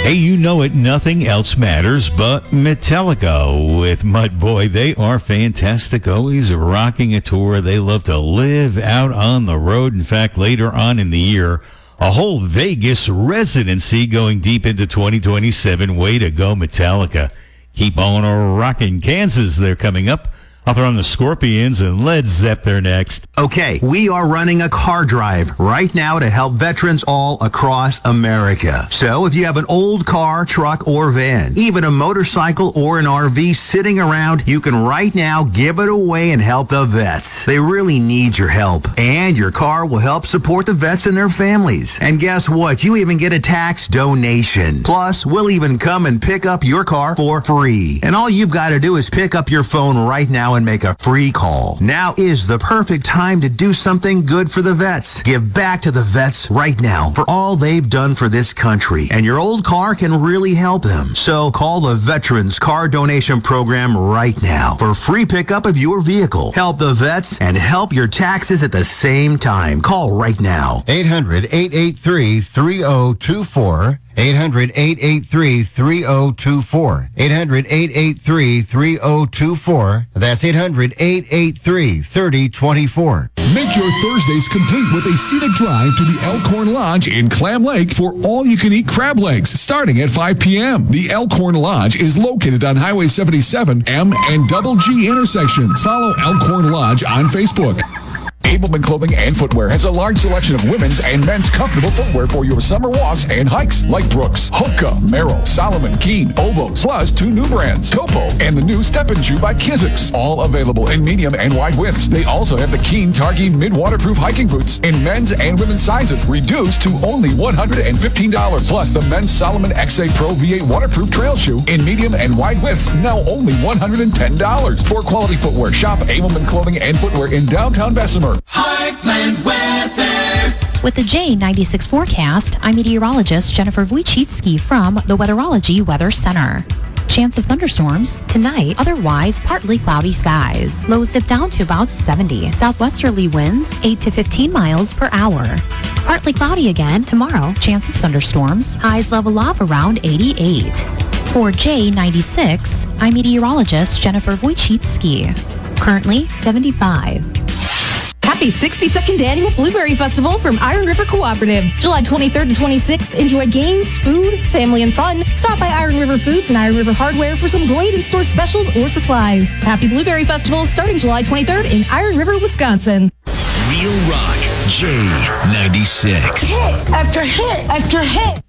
Hey, you know it, nothing else matters but Metallica with Mud Boy. They are fantastic, always rocking a tour. They love to live out on the road. In fact, later on in the year, a whole Vegas residency going deep into 2027. Way to go, Metallica. Keep on rocking. Kansas, they're coming up. I'll throw on the Scorpions and Led Zepp there next. Okay, we are running a car drive right now to help veterans all across America. So if you have an old car, truck, or van, even a motorcycle or an RV sitting around, you can right now give it away and help the vets. They really need your help. And your car will help support the vets and their families. And guess what? You even get a tax donation. Plus, we'll even come and pick up your car for free. And all you've got to do is pick up your phone right now and make a free call. Now is the perfect time to do something good for the vets. Give back to the vets right now for all they've done for this country. And your old car can really help them. So call the Veterans Car Donation Program right now for free pickup of your vehicle. Help the vets and help your taxes at the same time. Call right now. 800-883-3024. 800-883-3024. 800-883-3024. That's 800-883-3024. Make your Thursdays complete with a scenic drive to the Elkhorn Lodge in Clam Lake for all-you-can-eat crab legs starting at 5 p.m. The Elkhorn Lodge is located on Highway 77, M and Double G intersections. Follow Elkhorn Lodge on Facebook. Abelman Clothing and Footwear has a large selection of women's and men's comfortable footwear for your summer walks and hikes like Brooks, Hoka, Merrill, Solomon, Keen, Obos, plus 2 new brands, Topo and the new Step and Shoe by Kizik's. All available in medium and wide widths. They also have the Keen Targhee mid-waterproof hiking boots in men's and women's sizes, reduced to only $115. Plus the men's Solomon XA Pro V8 waterproof trail shoe in medium and wide widths, now only $110. For quality footwear, shop Abelman Clothing and Footwear in downtown Bessemer. Heartland Weather. With the J96 forecast, I'm meteorologist Jennifer Wojcicki from the Weatherology Weather Center. Chance of thunderstorms tonight, otherwise partly cloudy skies. Lows dip down to about 70. Southwesterly winds 8 to 15 miles per hour. Partly cloudy again tomorrow. Chance of thunderstorms. Highs level off around 88. For J96, I'm meteorologist Jennifer Wojcicki. Currently 75. Happy 62nd Annual Blueberry Festival from Iron River Cooperative. July 23rd to 26th, enjoy games, food, family, and fun. Stop by Iron River Foods and Iron River Hardware for some great in-store specials or supplies. Happy Blueberry Festival starting July 23rd in Iron River, Wisconsin. Real Rock J96. Hit after hit after hit.